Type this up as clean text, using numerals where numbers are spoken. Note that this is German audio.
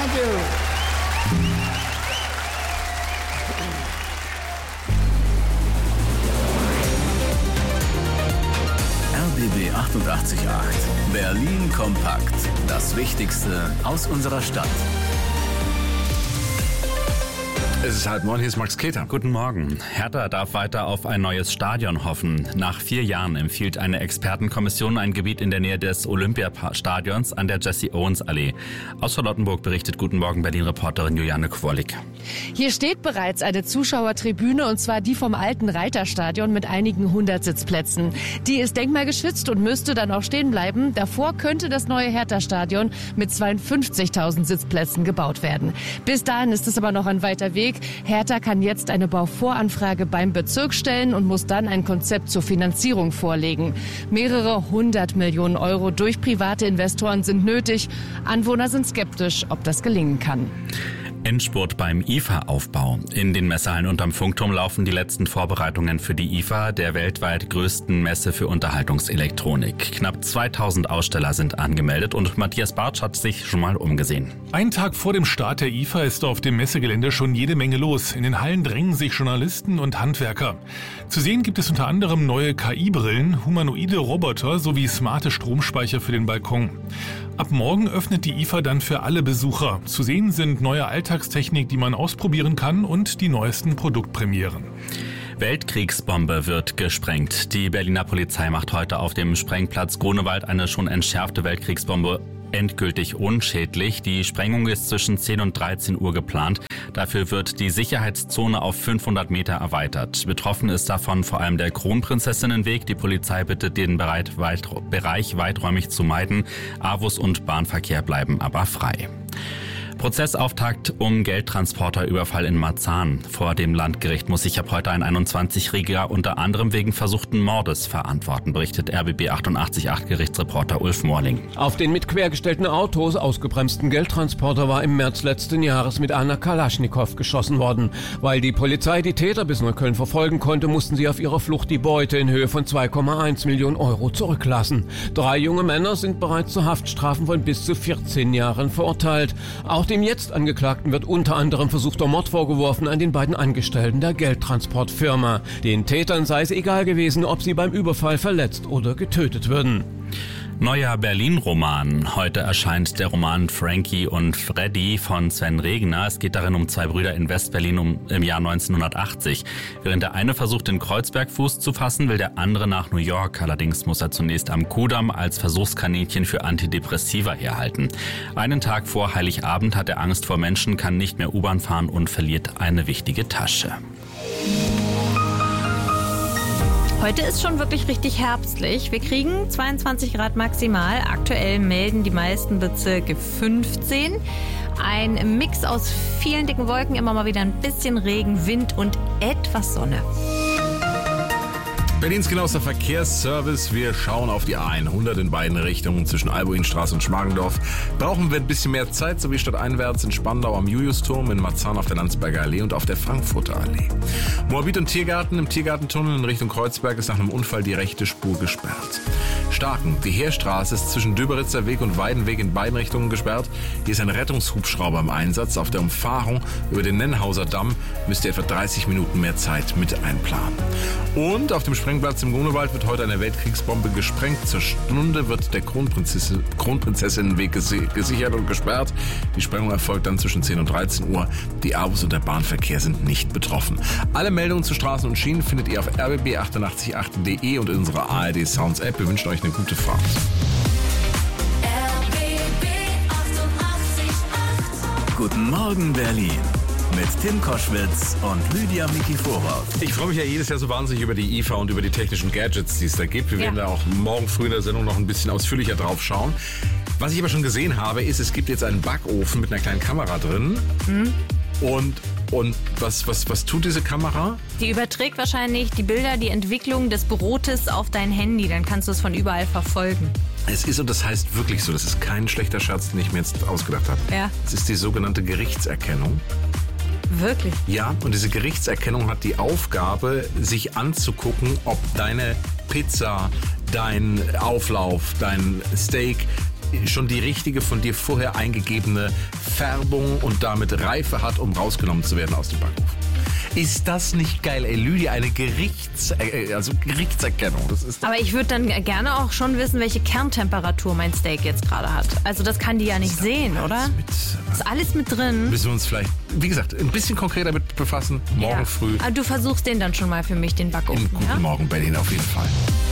Thank you. RBB 88.8. Berlin kompakt. Das Wichtigste aus unserer Stadt. Es ist 8:30, hier ist Max Keter. Guten Morgen. Hertha darf weiter auf ein neues Stadion hoffen. Nach 4 Jahren empfiehlt eine Expertenkommission ein Gebiet in der Nähe des Olympiastadions an der Jesse-Owens-Allee. Aus Charlottenburg berichtet Guten Morgen Berlin-Reporterin Juliane Kwollig. Hier steht bereits eine Zuschauertribüne, und zwar die vom alten Reiterstadion mit einigen 100 Sitzplätzen. Die ist denkmalgeschützt und müsste dann auch stehen bleiben. Davor könnte das neue Hertha-Stadion mit 52.000 Sitzplätzen gebaut werden. Bis dahin ist es aber noch ein weiter Weg. Hertha kann jetzt eine Bauvoranfrage beim Bezirk stellen und muss dann ein Konzept zur Finanzierung vorlegen. Mehrere 100 Millionen Euro durch private Investoren sind nötig. Anwohner sind skeptisch, ob das gelingen kann. Endspurt beim IFA-Aufbau. In den Messehallen unterm Funkturm laufen die letzten Vorbereitungen für die IFA, der weltweit größten Messe für Unterhaltungselektronik. Knapp 2000 Aussteller sind angemeldet und Matthias Bartsch hat sich schon mal umgesehen. Einen Tag vor dem Start der IFA ist auf dem Messegelände schon jede Menge los. In den Hallen drängen sich Journalisten und Handwerker. Zu sehen gibt es unter anderem neue KI-Brillen, humanoide Roboter sowie smarte Stromspeicher für den Balkon. Ab morgen öffnet die IFA dann für alle Besucher. Zu sehen sind neue Alltagstechnik, die man ausprobieren kann, und die neuesten Produktpremieren. Weltkriegsbombe wird gesprengt. Die Berliner Polizei macht heute auf dem Sprengplatz Grunewald eine schon entschärfte Weltkriegsbombe endgültig unschädlich. Die Sprengung ist zwischen 10 und 13 Uhr geplant. Dafür wird die Sicherheitszone auf 500 Meter erweitert. Betroffen ist davon vor allem der Kronprinzessinnenweg. Die Polizei bittet, den Bereich weiträumig zu meiden. AWUS und Bahnverkehr bleiben aber frei. Prozessauftakt um Geldtransporterüberfall in Marzahn. Vor dem Landgericht muss sich ab heute ein 21-Jähriger unter anderem wegen versuchten Mordes verantworten, berichtet RBB 88.8 Gerichtsreporter Ulf Morling. Auf den mit quergestellten Autos ausgebremsten Geldtransporter war im März letzten Jahres mit einer Kalaschnikow geschossen worden. Weil die Polizei die Täter bis Neukölln verfolgen konnte, mussten sie auf ihrer Flucht die Beute in Höhe von 2,1 Millionen Euro zurücklassen. 3 junge Männer sind bereits zu Haftstrafen von bis zu 14 Jahren verurteilt. Auch dem jetzt Angeklagten wird unter anderem versuchter Mord vorgeworfen an den beiden Angestellten der Geldtransportfirma. Den Tätern sei es egal gewesen, ob sie beim Überfall verletzt oder getötet würden. Neuer Berlin-Roman. Heute erscheint der Roman Frankie und Freddy von Sven Regner. Es geht darin um 2 Brüder in West-Berlin im Jahr 1980. Während der eine versucht, in Kreuzberg Fuß zu fassen, will der andere nach New York. Allerdings muss er zunächst am Kudamm als Versuchskaninchen für Antidepressiva herhalten. Einen Tag vor Heiligabend hat er Angst vor Menschen, kann nicht mehr U-Bahn fahren und verliert eine wichtige Tasche. Heute ist schon wirklich richtig herbstlich. Wir kriegen 22 Grad maximal. Aktuell melden die meisten Bezirke 15. Ein Mix aus vielen dicken Wolken, immer mal wieder ein bisschen Regen, Wind und etwas Sonne. Berlins genauester Verkehrsservice. Wir schauen auf die A100 in beiden Richtungen zwischen Albuinstraße und Schmargendorf. Brauchen wir ein bisschen mehr Zeit, sowie stadteinwärts in Spandau am Juliusturm, in Marzahn auf der Landsberger Allee und auf der Frankfurter Allee. Moabit und Tiergarten im Tiergartentunnel in Richtung Kreuzberg ist nach einem Unfall die rechte Spur gesperrt. Starken, die Heerstraße ist zwischen Döberitzer Weg und Weidenweg in beiden Richtungen gesperrt. Hier ist ein Rettungshubschrauber im Einsatz. Auf der Umfahrung über den Nennhauser Damm müsst ihr etwa 30 Minuten mehr Zeit mit einplanen. Und auf dem Sprengplatz im Grunewald wird heute eine Weltkriegsbombe gesprengt. Zur Stunde wird der Kronprinzessinnenweg gesichert und gesperrt. Die Sprengung erfolgt dann zwischen 10 und 13 Uhr. Die AWUS und der Bahnverkehr sind nicht betroffen. Alle Meldungen zu Straßen und Schienen findet ihr auf rbb888.de und in unserer ARD Sounds App. Wir wünschen euch eine gute Fahrt. Guten Morgen Berlin mit Tim Koschwitz und Lydia Mikiforov. Ich freue mich ja jedes Jahr so wahnsinnig über die IFA und über die technischen Gadgets, die es da gibt. Wir werden da auch morgen früh in der Sendung noch ein bisschen ausführlicher drauf schauen. Was ich aber schon gesehen habe, ist, es gibt jetzt einen Backofen mit einer kleinen Kamera drin. Und was tut diese Kamera? Die überträgt wahrscheinlich die Bilder, die Entwicklung des Brotes auf dein Handy. Dann kannst du es von überall verfolgen. Es ist, und das heißt wirklich so, das ist kein schlechter Scherz, den ich mir jetzt ausgedacht habe. Ja. Es ist die sogenannte Gerichtserkennung. Wirklich? Ja, und diese Gerichtserkennung hat die Aufgabe, sich anzugucken, ob deine Pizza, dein Auflauf, dein Steak schon die richtige von dir vorher eingegebene Färbung und damit Reife hat, um rausgenommen zu werden aus dem Backofen. Ist das nicht geil, ey, Lydia? Eine Gerichtserkennung. Das ist Aber ich würde dann gerne auch schon wissen, welche Kerntemperatur mein Steak jetzt gerade hat. Also das kann die ja nicht sehen, oder? Ist alles mit drin. Müssen wir uns vielleicht, wie gesagt, ein bisschen konkreter damit befassen. Morgen früh. Aber du versuchst den dann schon mal für mich, den Backofen. Guten Morgen Berlin auf jeden Fall.